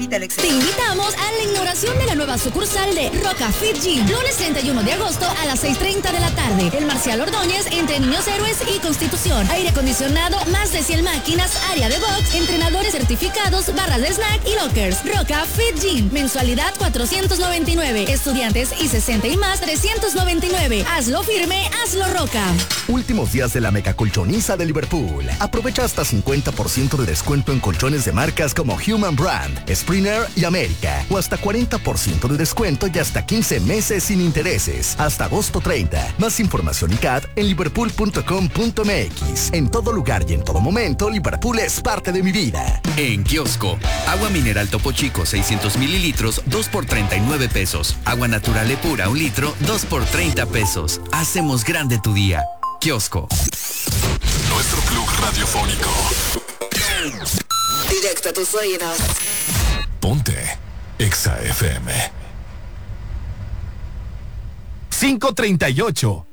evita el exceso. Te invitamos a la inauguración de la nueva sucursal de Roca Fit Gym, lunes 31 de agosto a las 6:30 de la tarde. El Marcial Ordóñez, entre Niños Héroes y Constitución. Aire acondicionado, más de 100 máquinas, área de box, entrenadores certificados, barras de snack y lockers. Roca Fit Gym, mensualidad 499. Estudiantes y 60 y más 399. Hazlo firme, hazlo Roca. Últimos días de la mega colchoniza de Liverpool. Aprovecha hasta 50% de descuento en colchones de marcas como Human Brand, Springer y América. O hasta 40% de descuento y hasta 15 meses sin intereses. Hasta agosto 30. Más información y CAD en liverpool.com.mx. En todo lugar y en todo momento, Liverpool es parte de mi vida. En kiosco, agua mineral Topo Chico 600 mililitros, 2 por 39 pesos. Agua natural Epura, 1 litro, 2 por 30 pesos. Hacemos grande tu día. Kiosco. Nuestro club radiofónico. Directo a tus oídos. Ponte Exa FM. 5:38.